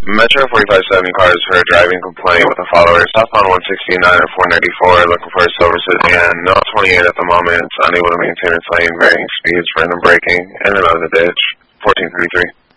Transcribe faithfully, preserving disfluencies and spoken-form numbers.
Metro forty-five seventy cars for a driving complaint with a follower. Stop on one sixty-nine or four ninety-four, looking for a silver sedan. No twenty-eight at the moment. It's unable to maintain its lane, varying speeds, random braking, in and out of the ditch. fourteen thirty-three.